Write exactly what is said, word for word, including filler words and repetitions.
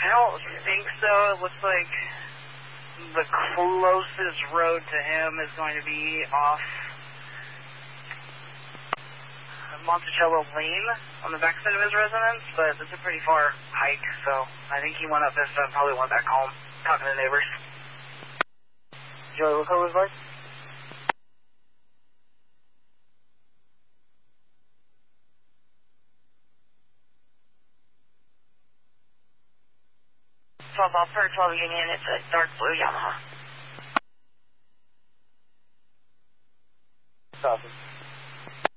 I don't think so. It looks like the closest road to him is going to be off Monticello Lane on the backside of his residence, but it's a pretty far hike, so I think he went up this time, probably went back home, talking to neighbors. Joey, what color was like? twelve Officer, twelve Union, it's a dark blue Yamaha. Copy.